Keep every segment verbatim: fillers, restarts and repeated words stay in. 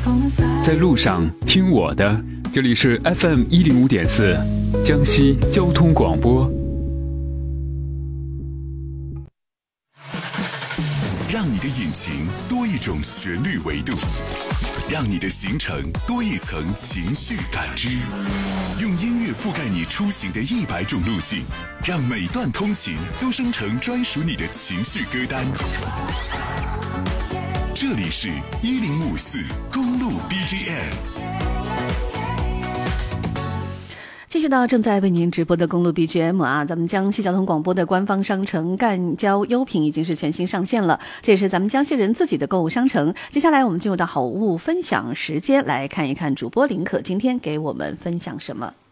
在路上听我的，这里是 F M 一零五点四，江西交通广播。 让你的引擎多一种旋律维度，让你的行程多一层情绪感知，用音乐覆盖你出行的一百种路径，让每段通勤都生成专属你的情绪歌单。这里是一零五四公路 B G M。 继续到正在为您直播的公路 B G M 啊，咱们江西交通广播的官方商城赣交优品已经是全新上线了，这也是咱们江西人自己的购物商城。接下来我们进入到好物分享时间，来看一看主播林可今天给我们分享什么。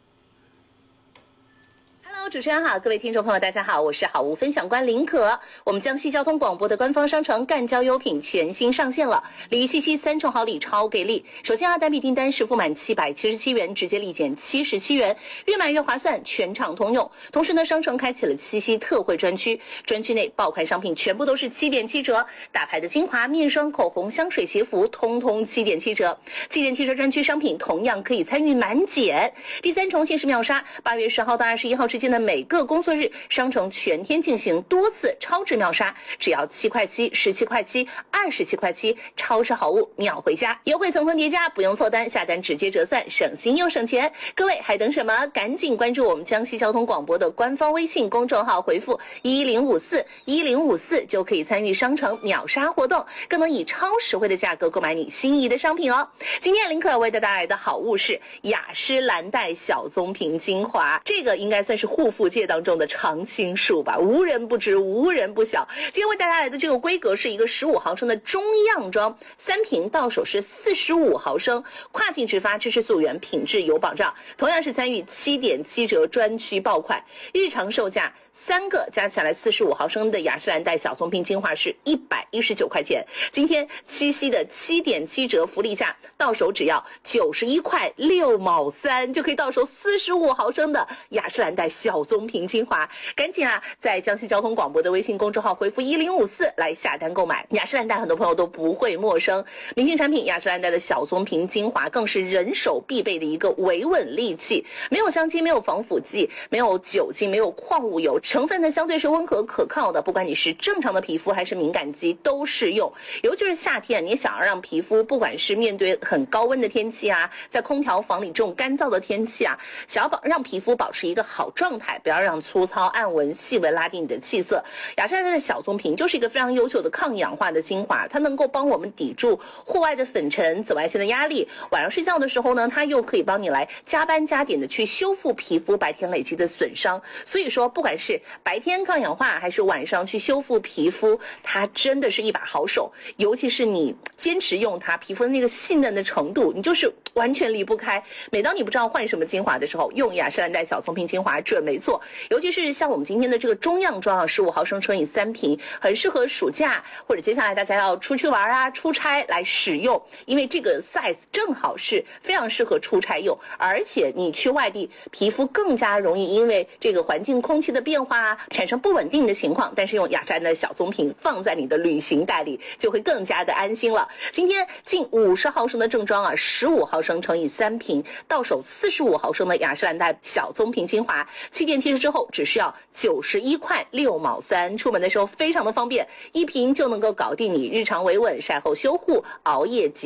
主持人好，各位听众朋友大家好，我是好物分享官林可。我们江西交通广播的官方商城赣交优品全新上线了，礼仪七七三重好礼超给力。首先啊，单笔订单实付满七百七十七元，直接立减七十七元，越买越划算，全场通用。同时呢，商城开启了七夕特惠专区，专区内爆款商品全部都是七点七折，大牌的精华、面霜、口红、香水、鞋服，通通七点七折。七点七折专区商品同样可以参与满减。第三重限时秒杀，八月十号到二十一号之间的每个工作日，商城全天进行多次超值秒杀，只要七块七、十七块七、二十七块七，超值好物秒回家，优惠层层叠加，不用凑单，下单直接折算，省心又省钱。各位还等什么？赶紧关注我们江西交通广播的官方微信公众号，回复一零五四一零五四就可以参与商城秒杀活动，更能以超实惠的价格购买你心仪的商品哦。今天林可为大家带来的好物是雅诗兰黛小棕瓶精华，这个应该算是护肤界当中的常青树吧，无人不知，无人不晓。今天为大家来的这个规格是一个十五毫升的中样装，三瓶到手是四十五毫升，跨境直发，支持溯源，品质有保障。同样是参与七点七折专区爆款，日常售价三个加起来四十五毫升的雅诗兰黛小棕瓶精华是一百一十九块钱，今天七夕的七点七折福利价，到手只要九十一块六毛三，就可以到手四十五毫升的雅诗兰黛小棕瓶精华。赶紧啊，在江西交通广播的微信公众号回复一零五四来下单购买。雅诗兰黛很多朋友都不会陌生，明星产品雅诗兰黛的小棕瓶精华更是人手必备的一个维稳利器，没有香精，没有防腐剂，没有酒精，没有矿物油，成分呢相对是温和可靠的，不管你是正常的皮肤还是敏感肌都适用。尤其是夏天，你想要让皮肤不管是面对很高温的天气啊，在空调房里这种干燥的天气啊，想要保让皮肤保持一个好状态，不要让粗糙暗纹细纹拉低你的气色，雅诗兰黛的小棕瓶就是一个非常优秀的抗氧化的精华，它能够帮我们抵住户外的粉尘、紫外线的压力，晚上睡觉的时候呢，它又可以帮你来加班加点的去修复皮肤白天累积的损伤。所以说不管是白天抗氧化还是晚上去修复皮肤，它真的是一把好手。尤其是你坚持用它，皮肤的那个细嫩的程度，你就是完全离不开。每当你不知道换什么精华的时候，用雅诗兰黛小棕瓶精华准没错。尤其是像我们今天的这个中样装啊，十五毫升乘以三瓶，很适合暑假或者接下来大家要出去玩啊、出差来使用，因为这个 size 正好是非常适合出差用，而且你去外地，皮肤更加容易因为这个环境空气的变化啊，产生不稳定的情况，但是用雅诗兰黛的小棕瓶放在你的旅行袋里，就会更加的安心了。今天近五十毫升的正装啊，十五毫升乘以三瓶，到手四十五毫升的雅诗兰黛小棕瓶精华，七点七十之后只需要九十一块六毛三，出门的时候非常的方便，一瓶就能够搞定你日常维稳、晒后修护、熬夜